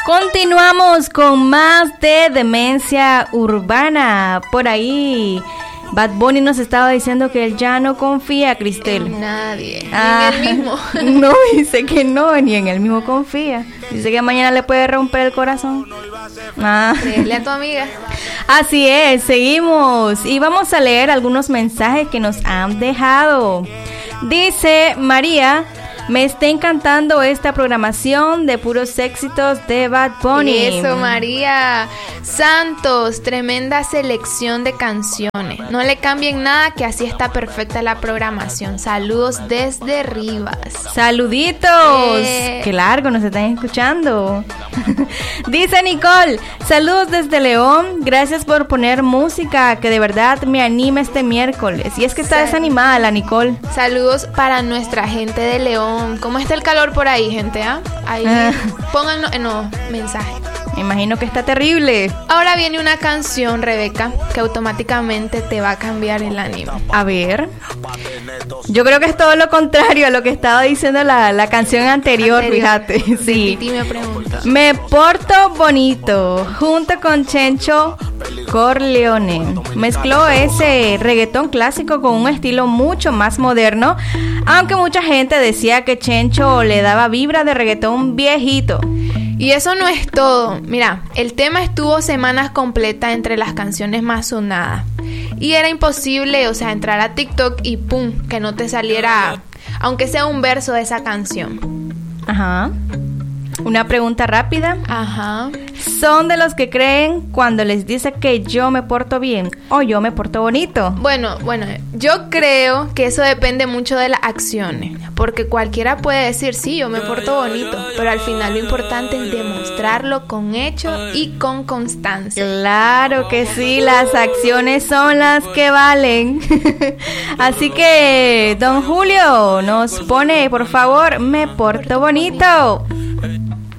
Continuamos con más de Demencia Urbana. Por ahí Bad Bunny nos estaba diciendo que él ya no confía, Cristel. En nadie, ni en él mismo. No, dice que no, ni en él mismo confía. Dice que mañana le puede romper el corazón. Créele a tu amiga. Así es, seguimos y vamos a leer algunos mensajes que nos han dejado. Dice María: me está encantando esta programación de puros éxitos de Bad Bunny. Eso, María. Santos, tremenda selección de canciones. No le cambien nada, que así está perfecta la programación. Saludos desde Rivas. Saluditos. Qué largo nos están escuchando. Dice Nicole: saludos desde León. Gracias por poner música que de verdad me anima este miércoles. Y es que está desanimada la Nicole. Saludos para nuestra gente de León. ¿Cómo está el calor por ahí, gente? Ahí pónganlo en los mensajes. Me imagino que está terrible. Ahora viene una canción, Rebeca, que automáticamente te va a cambiar el ánimo. A ver. Yo creo que es todo lo contrario a lo que estaba diciendo la canción anterior, fíjate. Sí. Titi me pregunta. Me porto bonito, junto con Chencho Corleone. Mezcló ese reggaetón clásico con un estilo mucho más moderno, aunque mucha gente decía que Chencho le daba vibra de reggaetón viejito. Y eso no es todo. Mira, el tema estuvo semanas completas entre las canciones más sonadas. Y era imposible, entrar a TikTok y ¡pum!, que no te saliera, aunque sea un verso de esa canción. Ajá. Una pregunta rápida. Ajá. ¿Son de los que creen cuando les dice que yo me porto bien o yo me porto bonito? Bueno, yo creo que eso depende mucho de las acciones, porque cualquiera puede decir, sí, yo me porto bonito, pero al final lo importante es demostrarlo con hechos y con constancia. Claro que sí, las acciones son las que valen. Así que, don Julio, nos pone, por favor, me porto bonito.